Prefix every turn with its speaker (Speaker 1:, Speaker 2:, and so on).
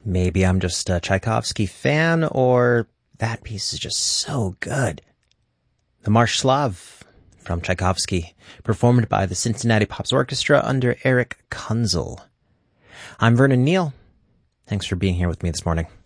Speaker 1: Maybe I'm just a Tchaikovsky fan, or that piece is just so good. The Marsh Slav from Tchaikovsky, performed by the Cincinnati Pops Orchestra under Eric Kunzel. I'm Vernon Neal. Thanks for being here with me this morning.